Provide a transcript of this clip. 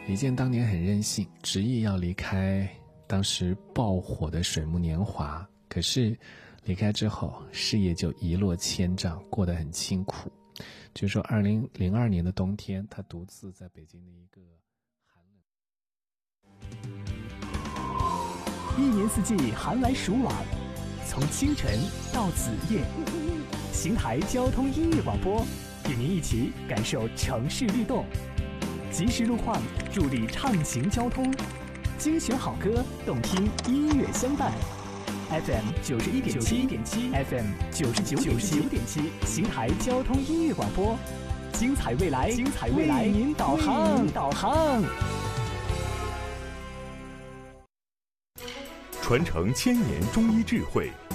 李健当年很任性，执意要离开当时爆火的水木年华，可是离开之后事业就一落千丈，过得很清苦。据说2002年的冬天，他独自在北京的一个寒冷。 一年四季寒来暑往，从清晨到子夜，邢台交通音乐广播与您一起感受城市律动，及时路况助力畅行交通，精选好歌，动听音乐相伴。FM 91.7 FM 99.7，邢台交通音乐广播，精彩未来，为您导航。 传承1000年中医智慧，